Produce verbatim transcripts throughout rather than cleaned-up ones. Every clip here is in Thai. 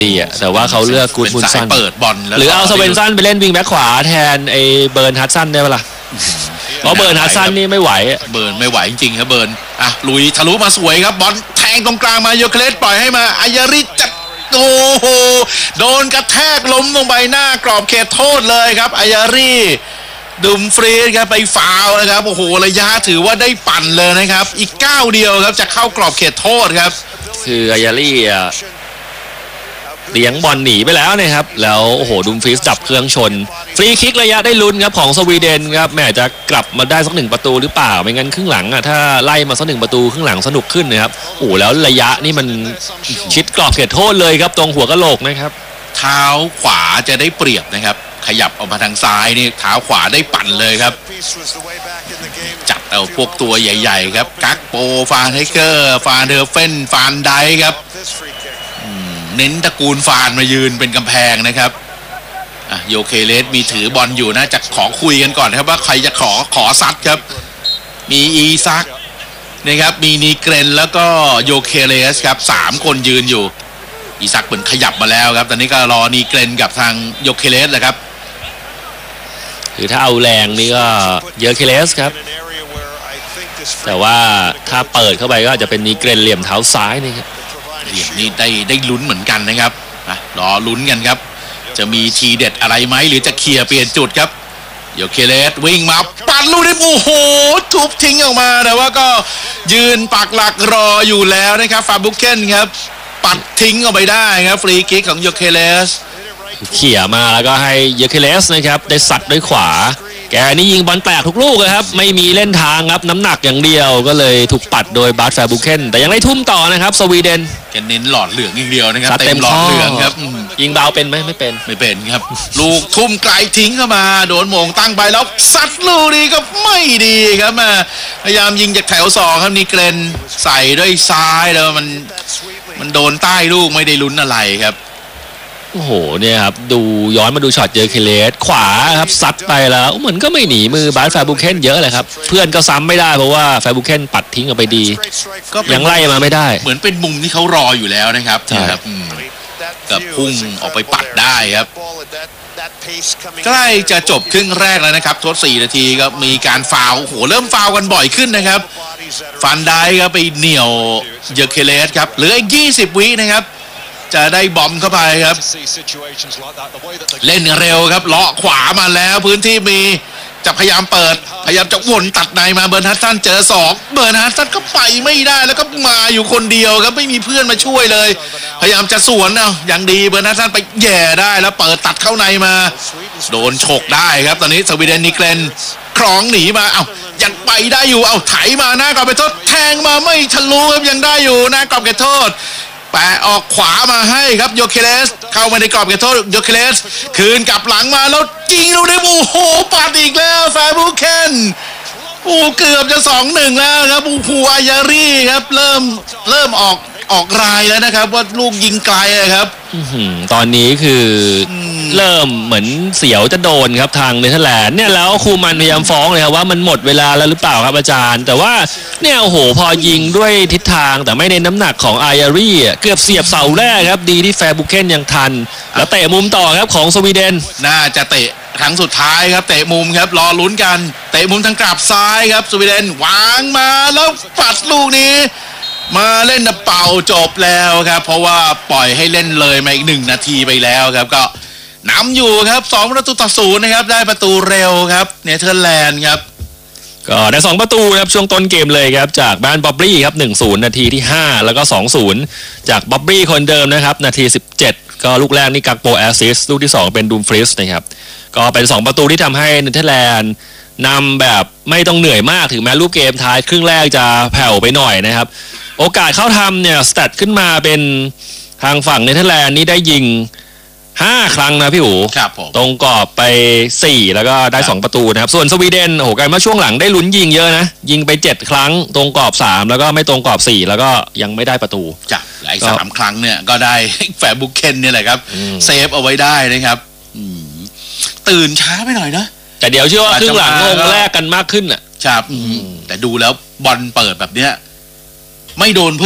ดีอะแต่ว่าเขาเลือกกูดมุนซันเปิดบอลหรือเอาสเวนซันไปเล่นวิงแบ็คขวาแทนไอ้เบิร์นฮัตสันได้ปะล่ะเพราะเบิร์นฮัตสันนี่ไม่ไหวเบิร์นไม่ไหวจริงๆครับเบิร์นอ่ะลุยทะลุมาสวยครับบอลแทงตรงกลางมาโยเคเลสปล่อยให้มาอายาริจัดโอ้โหโดนกระแทกล้มลงไปหน้ากรอบเขตโทษเลยครับอายาริดุมฟรีดครับไปฟาวนะครับโอ้โหระยะถือว่าได้ปั่นเลยนะครับอีกก้าวเดียวครับจะเข้ากรอบเขตโทษครับคืออายาริอ่ะเลี้ยงบอลหนีไปแล้วนะครับแล้วโอ้โหดุมฟรีสจับเครื่องชนฟรีคิกระยะได้ลุ้นครับของสวีเดนครับแม่จะกลับมาได้สักหนึ่งประตูหรือเปล่าไม่งั้นครึ่งหลังอ่ะถ้าไล่มาสักหนึ่งประตูครึ่งหลังสนุกขึ้นนะครับโอ้แล้วระยะนี่มันชิดกรอบเขตโทษเลยครับตรงหัวกะโหลกนะครับเท้าขวาจะได้เปรียบนะครับขยับออกมาทางซ้ายนี่เท้าขวาได้ปั่นเลยครับจัดเอาพวกตัวใหญ่ๆครับกักโปฟานไฮเกอร์ฟานเดอร์เฟนฟานไดครับเน้นตระกูลฟานมายืนเป็นกำแพงนะครับโยเคเลสมีถือบอลอยู่นะจะขอคุยกันก่อนครับว่าใครจะขอขอซัดครับมีอีซักนะครับมีนีเกรนแล้วก็โยเคเลสครับสามคนยืนอยู่อีซักเหมือนขยับมาแล้วครับตอนนี้ก็รอนีเกรนกับทางโยเคเลสแหละครับคือถ้าเอาแรงนี่ก็โยเคเลสครับแต่ว่าถ้าเปิดเข้าไปก็จะเป็นนีเกรนเหลี่ยมเท้าซ้ายนี่ครับเหลี่ยมนี่ได้ได้ลุ้นเหมือนกันนะครับรอลุ้นกันครับจะมีทีเด็ดอะไรไหมหรือจะเคลียร์เปลี่ยนจุดครับโยเคเลสวิ่งมาปั่นลูกนี้โอ้โหทุบทิ้งออกมาแต่ว่าก็ยืนปักหลักรออยู่แล้วนะครับฟาบุเกนครับปัดทิ้งออกไปได้ครับฟรีคิกของโยเคเลสเขี่ยมาแล้วก็ให้โยเคเลสนะครับได้สัดด้วยขวาแกนี่ยิงบอลแปลกทุกลูกเลยครับไม่มีเล่นทางครับน้ำหนักอย่างเดียวก็เลยถูกปัดโดยบาร์ตแฟร์บุเคนแต่ยังได้ทุ่มต่อนะครับสวีเดนแกเน้นหลอดเหลืองอย่างเดียวนะครับเต็มหลอดเหลืองครับยิงเบาเป็นไหมไม่เป็นไม่เป็นครับลูกทุ่มไกลทิ้งเข้ามาโดนโมงตั้งไปแล้วซัดลูกนี้ก็ไม่ดีครับมาพยายามยิงจากแถวสองครับนี่เกรนใส่ด้วยซ้ายแล้วมันมันโดนใต้ลูกไม่ได้ลุ้นอะไรครับโอ้โหเนี่ยครับดูย้อนมาดูช็อตเจอเคเลสขวาครับซัดไปแล้วเหมือนก็ไม่หนีมือบาร์ตแฟร์บุเคนเยอะเลยครับเพื่อนก็ซ้ำไม่ได้เพราะว่าแฟร์บุเคนปัดทิ้งออกไปดีก็ยังไล่มาไม่ได้เหมือนเป็นมุมที่เขารออยู่แล้วนะครับใช่ครับกับพุ่งออกไปปัดได้ครับใกล้จะจบครึ่งแรกแล้วนะครับทดสี่นาทีก็มีการฟาวล์โอ้โหเริ่มฟาวล์กันบ่อยขึ้นนะครับฟันได้ครับไปเหนี่ยวเจอเคเลสครับเหลืออีกยี่สิบวินะครับจะได้บอมเข้าไปครับเล่นเร็วครับเลาะขวามาแล้วพื้นที่มีจะพยายามเปิดพยายามจะวนตัดในมาเบิร์นฮัตสันเจอสองเบิร์นฮัตสันก็ไปไม่ได้แล้วก็มาอยู่คนเดียวครับไม่มีเพื่อนมาช่วยเลยพยายามจะสวนเอาอย่างดีเบิร์นฮัตสันไปแย่ได้แล้วเปิดตัดเข้าในมาโดนฉกได้ครับตอนนี้สวีเดนนิเกรนคล้องหนีมาเอ้ายังไปได้อยู่เอ้าไถมาหน้ากรอบเขตโทษแทงมาไม่ทะลุครับยังได้อยู่หน้ากรอบเขตโทษแปะออกขวามาให้ครับโยเคเลสเข้ามาในกรอบเขตโทษโยเคเลสคืนกลับหลังมาแล้วยิงลูกนี้โอ้โหปัดอีกแล้วแฟร์บุเคนโอ้เกือบจะ สองหนึ่ง แล้วครับโอ้โหอายารีครับเริ่มเริ่มออกออกรายแล้วนะครับว่าลูกยิงไกลครับตอนนี้คือเริ่มเหมือนเสียวจะโดนครับทางเนเธอร์แลนด์เนี่ยแล้วคูมันพยายามฟ้องเลยครับว่ามันหมดเวลาแล้วหรือเปล่าครับอาจารย์แต่ว่าเนี่ยโอ้โหพอยิงด้วยทิศทางแต่ไม่ในน้ำหนักของอายารีเกือบเสียบเสาแรกครับดีที่แฟร์บุเคนยังทันแล้วเตะมุมต่อครับของสวีเดนน่าจะเตะครั้งสุดท้ายครับเตะมุมครับรอลุ้นกันเตะมุมทางกลับซ้ายครับสวีเดนวางมาแล้วปัดลูกนี้มาเล่นเป่าจบแล้วครับเพราะว่าปล่อยให้เล่นเลยมาอีกหนึ่งนาทีไปแล้วครับก็นำอยู่ครับสองประตูต่อศูนย์นะครับได้ประตูเร็วครับเนเธอร์แลนด์ครับก็ได้สองประตูครับช่วงต้นเกมเลยครับจากบ้านบ๊อบบี้ครับ หนึ่งศูนย์ นาทีที่ห้าแล้วก็ สองศูนย์ จากบ๊อบบี้คนเดิมนะครับนาทีสิบเจ็ดก็ลูกแรกนี่กักโปแอสซิสต์ลูกที่สองเป็นดูมฟริสนะครับก็เป็นสองประตูที่ทำให้เนเธอร์แลนด์นำแบบไม่ต้องเหนื่อยมากถึงแม้ลูกเกมท้ายครึ่งแรกจะแผ่วไปหน่อยนะครับโอกาสเข้าทำเนี่ยสแตทขึ้นมาเป็นทางฝั่งเนเธอร์แลนด์นี่ได้ยิงห้าครั้งนะพี่อู๋ตรงกรอบไปสี่แล้วก็ได้สองประตูนะครับส่วนสวีเดนโอ้โหกันว่าช่วงหลังได้ลุ้นยิงเยอะนะยิงไปเจ็ดครั้งตรงกรอบสามแล้วก็ไม่ตรงกรอบสี่แล้วก็ยังไม่ได้ประตูจ้ะหลายสามครั้งเนี่ยก็ได้แฟร์บุเคนเนี่ยแหละครับเซฟเอาไว้ได้นะครับตื่นช้าไปหน่อยนะแต่เดี๋ยวเชื่อว่าครึ่งหลังลงแรกกันมากขึ้นอ่ะครับแต่ดูแล้วบอลเปิดแบบเนี้ยไม่โดนเพิ่ม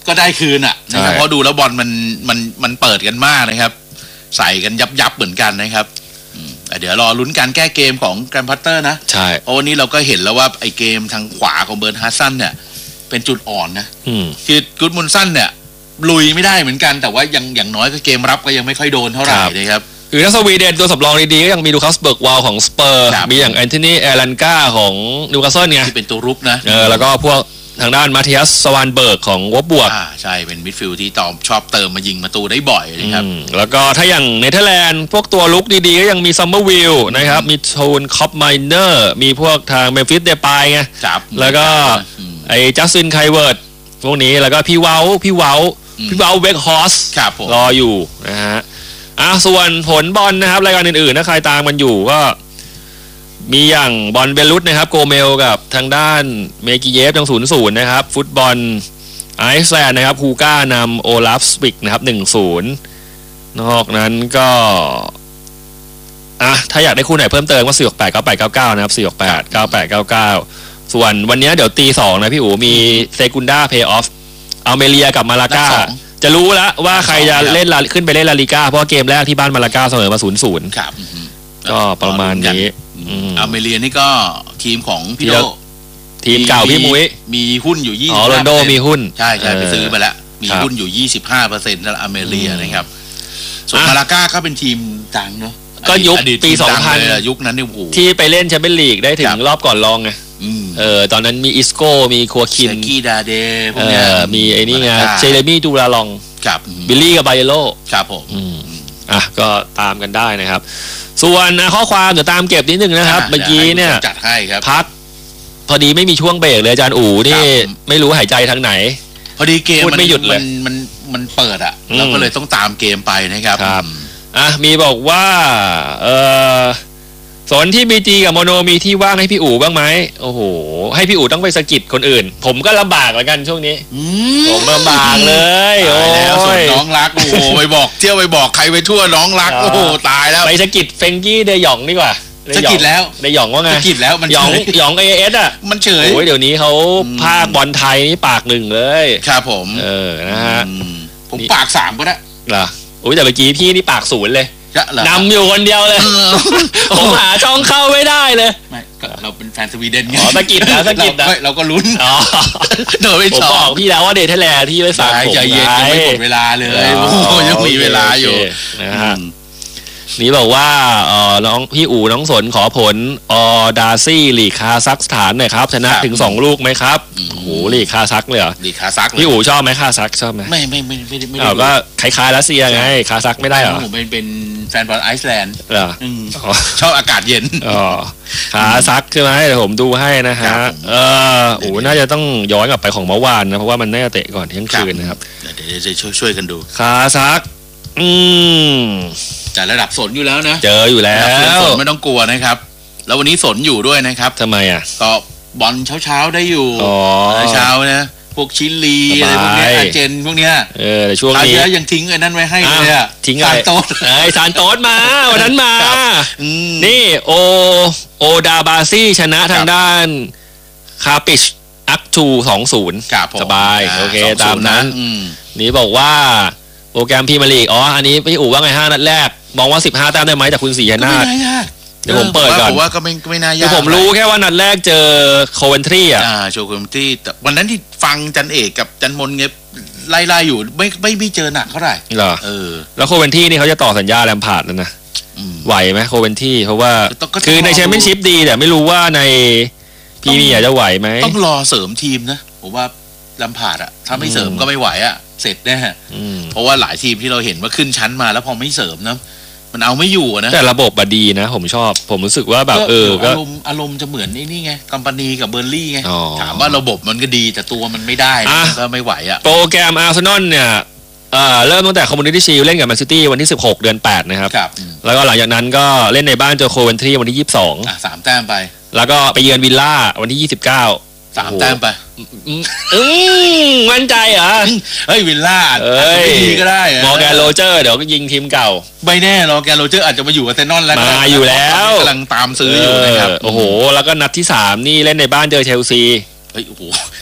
ก็ได้คืนอ่ะนะครับเพราะดูแล้วบอลมันมันมันเปิดกันมากนะครับใส่กันยับยับเหมือนกันนะครับเดี๋ยวรอลุ้นการแก้เกมของแกรมพัตเตอร์นะใช่โอ้นี้เราก็เห็นแล้วว่าไอ้เกมทางขวาของเบิร์นฮาร์สันเนี่ยเป็นจุดอ่อนนะคือกูดมุนสันเนี่ยลุยไม่ได้เหมือนกันแต่ว่ายังอย่างน้อยก็เกมรับก็ยังไม่ค่อยโดนเท่าไหร่นะครับคือถ้าสวีเดนตัวสำรองดีๆก็ยังมีลูคัสเบิร์กวาลของสเปอร์มีอย่างแอนโทนีแอรันกาของนิวคาสเซิลเนี่ยที่เป็นตัวรุกนะเออแล้วก็พวกทางด้านมาเทียสสวานเบิร์กของวอบบวกอ่าใช่เป็นมิดฟิลด์ที่ตอมชอบเติมมายิงประตูได้บ่อยนะครับแล้วก็ถ้าอย่างเนเธอร์แลนด์พวกตัวลุกดีๆก็ยังมีซัมเมอร์วิลนะครับมีโทนคอปไมเนอร์มีพวกทางเมมฟิสเดปายไงแล้วก็ไอ้จัสตินไคเวิร์ดพวกนี้แล้วก็พี่เว้าพี่เว้าพี่เว้าเวกฮอสรออยู่นะฮะอ่ะส่วนผลบอลนะครับรายการอื่นๆถ้าใครตามมันอยู่ก็มีอย่างบอลเบลุสนะครับโกเมลกับทางด้านเมกิเยฟยังศูนย์ศูนย์นะครับฟุตบอลไอซ์แลนด์นะครับฮูก้านำโอลาฟสปิกนะครับหนึ่งศูนย์นอกนั้นก็อ่ะถ้าอยากได้คู่ไหนเพิ่มเติมก็สี่หกแปดเก้าแปดเก้าเก้านะครับสี่หกแปดเก้าแปดเก้าเก้าส่วนวันนี้เดี๋ยวตีสองนะพี่อู๋มีเซกุนดาเพย์ออฟอัลเมเรียกับมาลาก้าจะรู้แล้วว่าใครจะเล่นขึ้นไปเล่นลาลิก้าเพราะเกมแรกที่บ้านมาลาก้าเสมอมาศูนย์ศูนย์ก็ประมาณนี้อัลเมเรียนี่ก็ทีมของพี่โดทีมเก่าพี่มุ้ยมีหุ้นอยู่ยี่สิบอ๋อโรนโดมีหุ้นใช่ใช่ไปซื้อไปแล้วมีหุ้นอยู่ยี่สิบห้าเปอร์เซ็นต์แล้วอัลเมเรียนะครับส่วนมาลาก้าก็เป็นทีมดังเนาะก็ยุคปีสองพันยุคนั้นเนี่ยโอ้โหที่ไปเล่นแชมเปี้ยนลีกได้ถึงรอบก่อนรองไงเออตอนนั้นมีอิสโก้มีคัวคินเซกีดาเดพวกเนี้ยมีไอ้นี่ไงเจเรมี่ดูราลองครับบิลลี่กับไบโลครับผมอ่ะก็ตามกันได้นะครับส่วนข้อความเดี๋ยวตามเก็บนิดนึงนะครับเมื่อกี้เนี่ยจัดให้ครับพักพอดีไม่มีช่วงเบรกเลยอาจารย์อู๋นี่ไม่รู้หายใจทางไหนพอดีเกมมันไม่หยุดเลยมันมันมันเปิดอ่ะเราก็เลยต้องตามเกมไปนะครับครับอ่ะมีบอกว่าเออสนที่บีจีกับโมโนมีที่ว่างให้พี่อู๋บ้างไหมโอ้โหให้พี่อู๋ต้องไปสกิดคนอื่นผมก็ลำบากเหมือนกันช่วงนี้ผมลำบากเลยโอ้แล้วส่วนน้องรักโอ้โหไปบอกเที่ยวไปบอกใครไปทั่วน้องรักโอ้โหตายแล้วไปสกิดเฟงกี้เดยองดีกว่าสกิดแล้วเดยองว่าไงสกิดแล้วมันหยองหยองเอเอสอ่ะมันเฉยโอ้ยเดี๋ยวนี้เขาภาคบอลไทยนี่ปากหนึ่งเลยครับผมเออนะฮะผมปากสามก็ได้เหรอโอ้ยแต่เมื่อกี้พี่นี่ปากศูนย์เลยนำอยู่คนเดียวเลยผมหาช่องเข้าไม่ได้เลยไม่เราเป็นแฟนสวีเดนไงอ๋อสกิดนะสกิดนะเราก็ลุ้นเดี๋ยวผมบอกพี่แล้วว่าเดทเทแลที่ไม่ฟังผมใจเย็นยังไม่หมดเวลาเลยโอ้ยังมีเวลาอยู่นะฮะนี่บอกว่าเออน้องพี่อู๋น้องสนขอผลออดาซี่ลีกคาซัคสถานหน่อยครับชนะถึงสองลูกไหมครับโอ้โหลีกคาซัคเลยเหรอลีกคาซัคพี่อู๋ชอบไหมคาซัคชอบไหมไม่ไม่ไม่ไม่ไม่เอาก็คล้ายๆรัสเซียไงคาซัคไม่ได้เหรอผมเป็นเป็นแฟนบอลไอซ์แลนด์เหรอชอบอากาศเย็นอ๋อคาซัคใช่ไหมเดี๋ยวผมดูให้นะฮะเออโอ้น่าจะต้องย้อนกลับไปของเมื่อวานนะเพราะว่ามันน่าจะเตะก่อนเที่ยงคืนนะครับเดี๋ยวจะช่วยช่วยกันดูคาซัคอืมแต่ระดับสนอยู่แล้วนะเจออยู่แล้วสนไม่ต้องกลัวนะครับแล้ววันนี้สนอยู่ด้วยนะครับทำไมอ่ะก็บอลเช้าๆได้อยู่เช้านะพวกชิลีอะไรพวกนี้อาเจนพวกเนี้ยเออช่วงนี้ยังทิ้งไอ้นั่นไว้ให้เลยอ่ะทิ้งซานโต๊ดไอ้ซานโต๊ดมาวันนั้นมานี่โอโอดาบาซี่ชนะทางด้านคาปิชอักชูสองศูนย์สบายโอเคตามนั้นนี่บอกว่าโปรแกรมพรีเมียร์ลีกอ๋ออันนี้พี่อู๋ว่าไงห้านัดแรกมองว่าสิบห้าแต้มได้ไหมจากคุณศรีนาถเดี๋ยวผมเปิดก่อนผมว่าก็ไม่ไม่น่ายากผมรู้แค่ว่านัดแรกเจอโคเวนทรีอ่ะอ่าโชว์โคเวนทรีวันนั้นที่ฟังจันเอกกับจันมนเงียบไล่ๆอยู่ไม่ไม่ไม่เจอหนักเท่าไหร่เหรอเออแล้วโคเวนทรีนี่เขาจะต่อสัญญาแลมพาร์ดแล้วนะไหวไหมโคเวนทรีเพราะว่าคือในแชมเปี้ยนชิพดีแต่ไม่รู้ว่าในพรีเมียร์จะไหวไหมต้องรอเสริมทีมนะผมว่าแลมพาร์ดอ่ะถ้าไม่เสริมก็ไม่ไหวอ่ะเสร็จแน่เพราะว่าหลายทีมที่เราเห็นว่าขึ้นชั้นมาแล้วพอไม่เสริมนะมันเอาไม่อยู่นะแต่ระบบอะดีนะผมชอบผมรู้สึกว่าแบบเอออารมณ์อารมณ์จะเหมือนนี่นี่ไงกัมปานีกับเบอร์ลี่ไงถามว่าระบบมันก็ดีแต่ตัวมันไม่ได้ก็ไม่ไหวอ่ะโปรแกรมอาร์เซนอลเนี่ยเริ่มตั้งแต่คอมมูนิตี้ชีลเล่นกับแมนซิตี้วันที่สิบหกเดือนแปดนะครับแล้วก็หลังจากนั้นก็เล่นในบ้านเจอโคเวนทรีวันที่ยี่สิบสองอ่ะสามแต้มไปแล้วก็ไปเยือนวิลล่าวันที่ยี่สิบเก้าสามแต้มไปอืมมั่นใจเหรอเฮ้ยวิลล่าไม่ดีก็ได้มอร์แกนโรเจอร์เดี๋ยวก็ยิงทีมเก่าไม่แน่มอร์แกนโรเจอร์อาจจะมาอยู่กับเซนนอนแล้วมาอยู่แล้วกำลังตามซื้ออยู่นะครับโอ้โหแล้วก็นัดที่สามนี่เล่นในบ้านเจอเชลซีเฮ้ยโอ้โห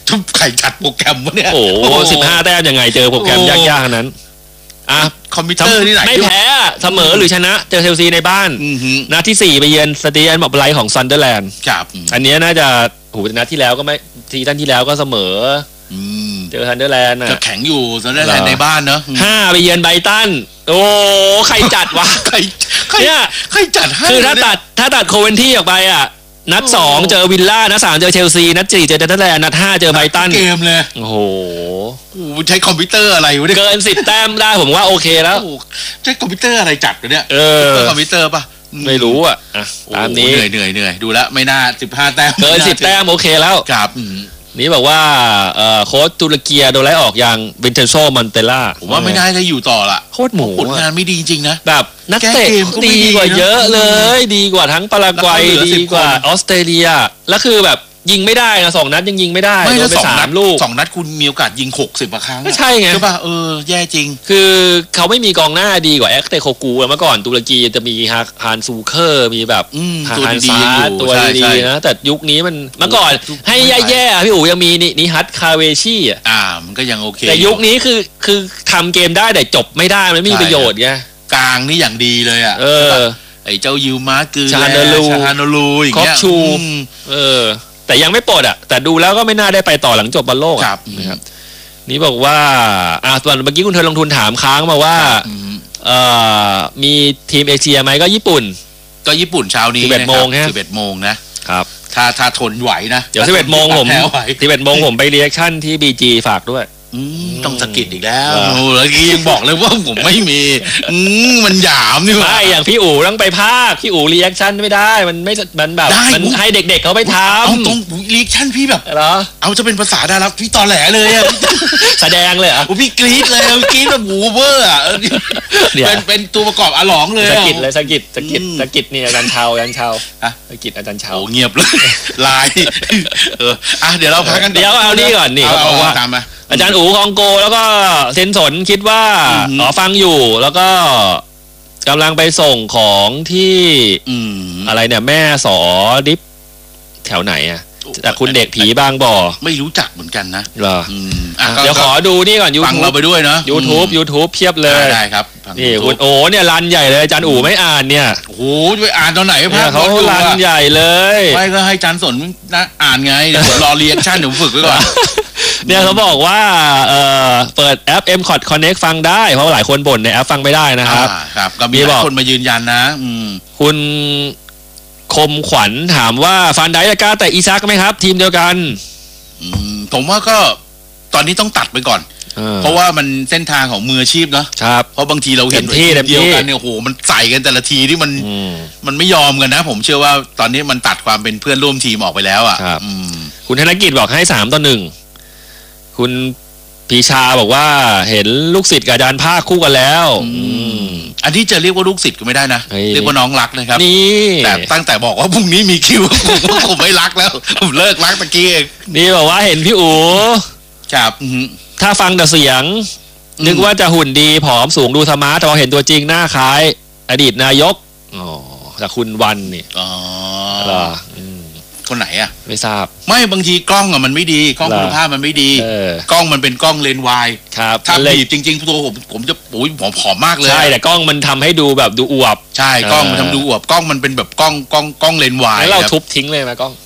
ใครจัดโปรแกรมวะเนี่ยโอ้โหสิบห้าแต้มยังไงเจอโปรแกรมยากๆนั้นอ่ะคอมพิวเตอร์ที่ไหนไม่แพ้เสมอหรือชนะเจอเชลซีในบ้านอือหือนัดที่สี่ไปเยือนสเตียนบอกไลท์ของซันเดอร์แลนด์ครับอันนี้น่าจะโหนัดที่แล้วก็ไม่ซีซั่นที่แล้วก็เสมออืมเจอซันเดอร์แลนด์จะอ่ะแข็งอยู่ซันเดอร์แลนด์ในบ้านเนอะห้าไปเยือนไบรตันโอ้ใครจัดวะใครใครเนี่ยใครจัดให้คือถ้าตัดถ้าตัดโคเวนที่ออกไปอ่ะนัดสองเจอวิลล่านัดสามเจอเชลซีนัดสี่เจอเนเธอร์แลนด์นัดห้าเจอไบรตันเกมเลยโอ้โหโอ้โหใช้คอมพิวเตอร์อะไรวะเนี่ยเกินสิบแต้มได้ผมว่าโอเคแล้วโอ้โหใช้คอมพิวเตอร์อะไรจัดวะเนี่ยเออคอมพิวเตอร์ป่ะไม่รู้อ่ะอ่ะตามนี้โอ้โหเหนื่อยเหนื่อยเหนื่อยดูแล้วไม่น่าสิบห้าแต้มเกินสิบแต้มโอเคแล้วครับอืมนี่บอกว่าเอ่อโค้ชตุรเกียโดนไล่ออกอย่างวินเทนโซมันเตล่าผมว่าไม่น่าจะอยู่ต่อละโคตรหมูผลงานไม่ดีจริงๆนะแบบนักเตะแก้เกมก็ไม่ดีดีกว่านะเยอะเลย ดีกว่าทั้งปารากวัยแล้วก็เหลือสิดีบกว่าคนออสเตรเลียแล้วคือแบบยิงไม่ได้นะสองนัดยังยิงไม่ได้ไม่โดแล้วนไปสองสานัดมลูกสองนัดคุณมีโอกาสยิงหกสิบครั้งอะก็ใช่ไงใช่ป่ะเออแย่จริงคือเขาไม่มีกองหน้าดีกว่าแอคเตโคกูเมื่อก่อนตุรกีจะมีฮาฮานซูเคอร์มีแบบอืมฮาตัวฮันดีซาๆยังอยู่ตัวใช่ดีใช่ๆนะแต่ยุคนี้มันเมื่อก่อนยุคให้ไม่ไหวแย่ๆอะพี่อู๋ยังมีนี่นิฮัตคาเวชี่อ่ะอ่ามันก็ยังโอเคแต่ยุคนี้คือคือทำเกมได้แต่จบไม่ได้มันไม่มีประโยชน์ไงกลางนี่อย่างดีเลยอ่ะเออไอ้เจ้ายูมาคือชาฮานูลูชาฮานูลูอย่างเงี้ยครอบชูอืมเออ แต่ยังไม่ปลดอ่ะ แต่ดูแล้วก็ไม่น่าได้ไปต่อหลังจบบอลโลกอะครับนะครับ นี่บอกว่าอ่าตอนเมื่อกี้คุณเธอลงทุนถามค้างมาว่าอืมเอ่อมีทีมเอเชียไหมก็ญี่ปุ่นก็ญี่ปุ่นเช้านี้สิบเอ็ดโมงฮะสิบเอ็ดโมงนะครับ ถ้าถ้าทนไหวนะเดี๋ยวสิบเอ็ดโมงผมแพ้ไหวสิบเอ็ดโมงผมไปเรีแอคชั่นที่บีจีฝากด้วยอืมต้องสะกิดอีกแล้วเออโอ้โหแล้วกี้ยังบอกเลยว่าผมไม่มีอืมมันหยามนี่หว่าไม่อย่างพี่อู๋ต้องไปภาคพี่อู๋รีแอคชั่นไม่ได้ มันไม่มันแบบได้มันอุ๊ยให้เด็กๆเขาไปทเอาตรงรีชั่นพี่แบบำเหรอเอาจะเป็นภาษาดาราพี่ตอแหลเลยอะแสดงเลยเหรอโอ้พี่กรี๊ดเลยอะกรี๊ดแบบหูเวอร์อะเนี่ยเป็นเป็นตัวประกอบอาหลองเลยสะอะกิดเลยสะกิดสะกิดอืมสะกิดนี่อาจารย์เชาอาจารย์เชาฮะสะกิดอาจารย์เชาโอ้เงียบเลย ลายเอออ่ะเดี๋ยวเราพักกันเดี๋ยวเอานี่ก่อนนี่เอาเขาบอกเอาว่าตามมาอาจารย์อู๋คองโกแล้วก็เซนสนคิดว่าอือหืออ๋อ๋อฟังอยู่แล้วก็กำลังไปส่งของที่อืมอะไรเนี่ยแม่สอดิฟแถวไหนอะจากคุณเด็กผีบางบ่อไม่รู้จักเหมือนกันนะเหรออืมอ่ะเดี๋ยวขอดูนี่ก่อนฟังเรา YouTube ไปด้วยเนาะ YouTube YouTube เพียบเลยได้ได้ครับฟังนี่ YouTube คุณโอเนี่ยรันใหญ่เลยอาจารย์อู๋ไม่อ่านเนี่ยโอ้โหจะไปอ่านตอนไหนเนี่ภาย พเขาดูรันอะใหญ่เลยไม่ก็ให้จันสนนะอ่านไงเดี๋ยวผมรอเรียกชั่นเดี๋ยวผมฝึกไว้ก่อนเนี่ยเขาบอกว่าเอ่อเปิดแอป เอ็ม คอท Connect ฟังได้เพราะหลายคนบ่นในแอปฟังไม่ได้นะครับอ่าครับก็มีมีหบลาอย กคนมายืนยันนะอืมคุณคมขวัญถามว่าฟันไดจะกล้าแต่อีซักไหมครับ ทีมเดียวกันอืมผมว่าก็ตอนนี้ต้องตัดไปก่อนออเพราะว่ามันเส้นทางของมืออาชีพเนาะครับเพราะบางทีเราเห็นเต็มที่ทีเต็มที่เดียวกันเนี่ยโอ้โหมันใส่กันแต่ละทีที่มันอืมมันไม่ยอมกันนะ ผมเชื่อว่าตอนนี้มันตัดความเป็นเพื่อนร่วมทีมออกไปแล้วอ่ะครับอืมคุณธนกิจบอกให้สามต่อหนึ่งคุณปีชาบอกว่าเห็นลูกศิษย์กับอาจารย์ภาคคู่กันแล้วอืมอันนี้จะเรียกว่าลูกศิษย์ก็ไม่ได้นะเฮ้ยเรียกว่าน้องรักนะครับนี่แต่ตั้งแต่บอกว่าพรุ่งนี้มีคิว ผมว่าผมไม่รักแล้ว ผมเลิกรักตะกี้เองนี่บอกว่าเห็นพี่อู๋ครับอืมถ้าฟังแต่เสียงอืมนึกว่าจะหุ่นดีผอมสูงดูสมาร์ทแต่พอเห็นตัวจริงหน้าคล้าย อดีตนายกอ๋อจากคุณวันนี่อ๋อเหรออืมคนไหนอ่ะไม่ทราบไม่บางทีกล้องอ่ะมันไม่ดีกล้องเหรอคุณภาพมันไม่ดีเออกล้องมันเป็นกล้องเลนส์วายครับถ้าเลยบีบจริงๆตัวผมผมจะโอ้ยผมผอมมากเลยใช่แต่กล้องมันทำให้ดูแบบดูอวบใช่กล้องมันเออทำดูอวบกล้องมันเป็นแบบกล้องกล้องกล้องเลนส์วายแล้วเราครับทุบทิ้งเลยไหมกล้อง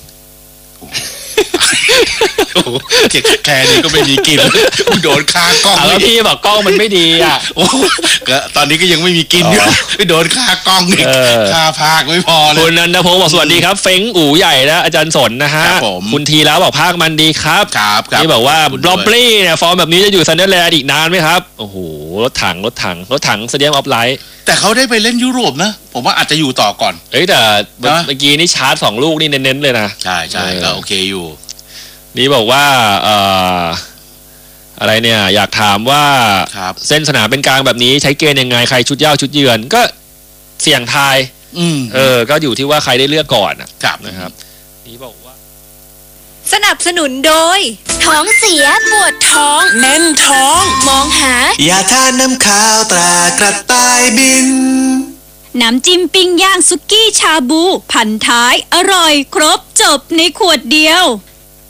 โอ้โหแค่นี้ก็ไม่มีกิน โดนคากล้องเอาแล้วไม่พี่บอกกล้องมันไม่ดีอ่ะโอ้โหก็ตอนนี้ก็ยังไม่มีกินอยู่อ๋อไปโดนคากล้องอีกเออคาภาคไม่พอเลคุยณนันทพงศ์บอกสวัสดีครับ เฟ้งอู๋ใหญ่นะอาจารย์สนนะฮะครับผมคุณทีแล้วบอกภาคมันดีครับครับครับนี่บอกว่าขคุณบล็อบด้วยลี่เนี่ยฟอร์มแบบนี้จะอยู่ซันเดอร์แลนด์อีกนานไหมครับ โอ้โห รถถัง รถถัง รถถังสเดียมออฟไลท์แต่เขาได้ไปเล่นยุโรปนะ ผมว่าอาจจะอยู่ต่อก่อนเอ้ยแต่เมื่อนะเมื่อกี้นี่ชาร์จสองลูกนี่เน้นๆเลยนะใช่ใช่เออก็โอเคอยู่นี่บอกว่าเอ่ออะไรเนี่ย อยากถามว่าครับเส้นสนามเป็นกลางแบบนี้ใช้เกณฑ์ยังไงใครชุดเย้าชุดเยือน ก็เสี่ยงทายอืมเออ ก็อยู่ที่ว่าใครได้เลือกก่อนอะครับนะครับ นี่บอกว่าสนับสนุนโดย ท้องเสียปวดท้องแน่นท้องมองหาอย่าทานน้ำข้าวตรากระต่ายบินน้ำจิ้มปิ้งย่างสุกี้ชาบู พันท้าย อร่อย ครบจบในขวดเดียว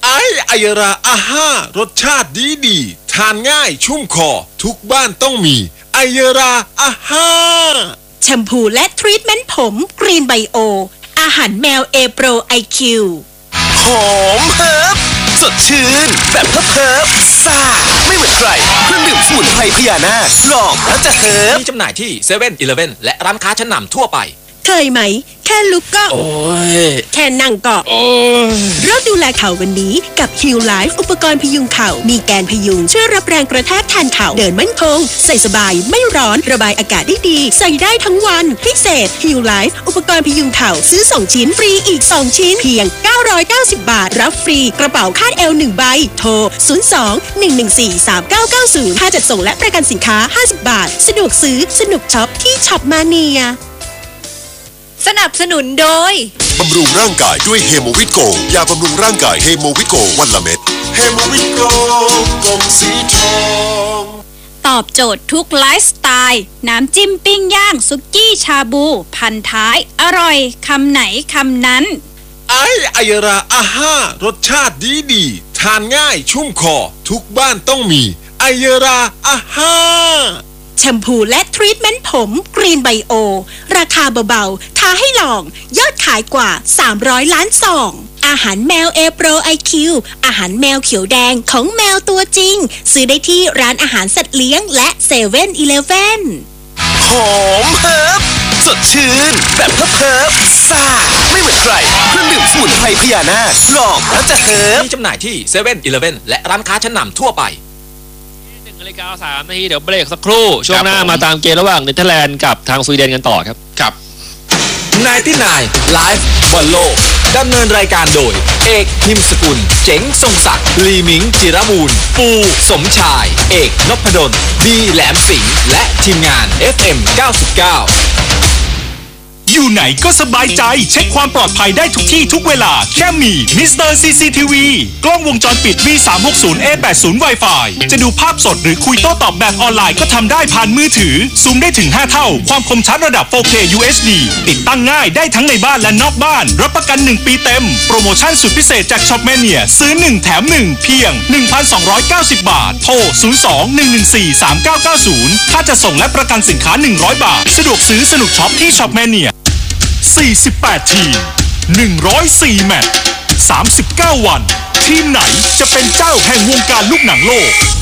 ไอไอยราอาห้ารสชาติดีดีทานง่ายชุ่มคอทุกบ้านต้องมีไอยราอาห้าแชมพูและทรีทเมนต์ผมกรีนไบโออาหารแมวเอโปรไอคิวหอมเฮิร์บสดชื่นแบบเพิบเพิบซ่าไม่เหมือนใครเครื่องดื่มสมุนไพรพญานาคลองแล้วจะเฮิร์บมีจำหน่ายที่เซเว่นอีเลฟเว่นและร้านค้าชั้นนำทั่วไปเคยไหมแค่ลุกก็โอ้ยแค่นั่งก็โอ้ยเริ่มดูแลเข่าวันนี้กับ Heal Life อุปกรณ์พยุงเข่ามีแกนพยุงช่วยรับแรงกระแทกแทนเข่าเดินมั่นคงใส่สบายไม่ร้อนระบายอากาศได้ดีใส่ได้ทั้งวันพิเศษ Heal Life อุปกรณ์พยุงเข่าซื้อสองชิ้นฟรีอีกสองชิ้นเพียงเก้าร้อยเก้าสิบบาทรับฟรีกระเป๋าคาดเอวหนึ่งใบโทรศูนย์ สอง หนึ่ง หนึ่ง สี่ สาม เก้า เก้า ศูนย์ค่าจัดส่งและประกันสินค้าห้าสิบบาทสะดวกซื้อสนุกช็อปที่ช็อปมาเนียสนับสนุนโดยบำรุงร่างกายด้วยเฮโมวิโกยาบำรุงร่างกายเฮโมวิโกวันละเม็ดเฮโมวิโกกลมสีทองตอบโจทย์ทุกไลฟ์สไตล์น้ำจิ้มปิ้งย่างซุกี้ชาบูพันท้ายอร่อยคำไหนคำนั้นไอไอยราอาห้ารสชาติดีดีทานง่ายชุ่มคอทุกบ้านต้องมีไอยราอาห้าแชมพูและทรีทเมนต์ผมกรีนไบโอราคาเบาๆท้าให้ลองยอดขายกว่าสามร้อยล้านซองอาหารแมวเอโปรไอคิวอาหารแมวเขียวแดงของแมวตัวจริงซื้อได้ที่ร้านอาหารสัตว์เลี้ยงและเซเว่นอีเลฟเว่นหอมเฮิร์บสดชื่นแบบเพิบเพิบซ่าไม่เหมือนใครเครื่องดื่มสมุนไพรพญานาคลองแล้วจะเฮิร์บมีจำหน่ายที่เซเว่นอีเลฟเว่นและร้านค้าชั้นนำทั่วไปนาฬิกาสามนาทีเดี๋ยวเบรกสักครู่ช่วงหน้ามาตามเกมระหว่างเนเธอร์แลนด์กับทางสวีเดนกันต่อครับครับนายที่นายไลฟ์บอลโลกดำเนินรายการโดยเอกพิมพ์สกุลเจ๋งทรงศักดิ์ลีมิงจิรบูรณ์ปูสมชายเอกนพดลดีแหลมสิงห์และทีมงาน เอฟ เอ็ม เก้าสิบเก้าอยู่ไหนก็สบายใจเช็คความปลอดภัยได้ทุกที่ทุกเวลาแค่มีมิสเตอร์ ซี ซี ที วี กล้องวงจรปิด วี สามหกศูนย์ เอ แปดสิบ Wi-Fi จะดูภาพสดหรือคุยโต้ตอบแบบออนไลน์ก็ทำได้ผ่านมือถือซูมได้ถึงห้าเท่าความคมชัดระดับ โฟร์เค ยู เอช ดี ติดตั้งง่ายได้ทั้งในบ้านและนอกบ้านรับประกันหนึ่งปีเต็มโปรโมชั่นสุดพิเศษจาก Shopmania ซื้อหนึ่งแถมหนึ่งเพียง หนึ่งพันสองร้อยเก้าสิบ บาทโทรศูนย์ สอง หนึ่ง หนึ่ง สี่ สาม เก้า เก้า ศูนย์ค่าจะส่งและประกันสินค้าหนึ่งร้อยบาทสะดวกซื้อสนุกช็อปที่ Shopmaniaสี่สิบแปดทีมหนึ่งร้อยสี่แมตช์สามสิบเก้าวันทีมไหนจะเป็นเจ้าแห่งวงการลูกหนังโลก